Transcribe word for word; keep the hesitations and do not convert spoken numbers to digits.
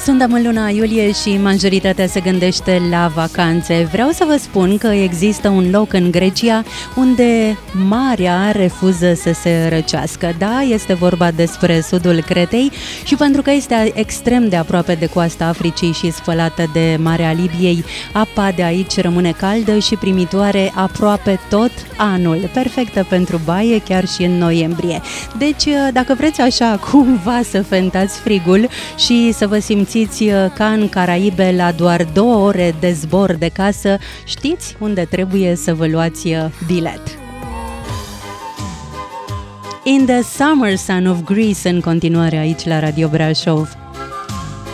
Suntem în luna iulie și majoritatea se gândește la vacanțe. Vreau să vă spun că există un loc în Grecia unde marea refuză să se răcească. Da, este vorba despre sudul Cretei și pentru că este extrem de aproape de coasta Africii și spălată de Marea Libiei, apa de aici rămâne caldă și primitoare aproape tot anul. Perfectă pentru baie chiar și în noiembrie. Deci, dacă vreți așa cumva să fentați frigul și să vă simțiți ca în Caraibe la doar două ore de zbor de casă, știți unde trebuie să vă luați bilet. In the Summer Sun of Greece, în continuare aici la Radio Brașov.